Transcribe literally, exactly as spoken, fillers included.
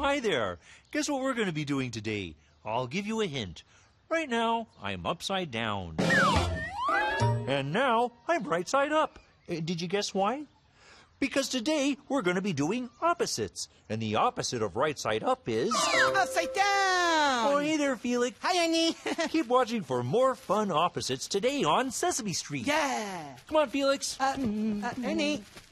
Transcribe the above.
hi there. Guess what we're going to be doing today? I'll give you a hint. Right now, I'm upside down. And now, I'm right side up. Uh, Did you guess why? Because today, we're going to be doing opposites. And the opposite of right side up is... Upside down! Oh, hey there, Felix. Hi, Ernie. Keep watching for more fun opposites today on Sesame Street. Yeah. Come on, Felix. Uh, uh, Ernie,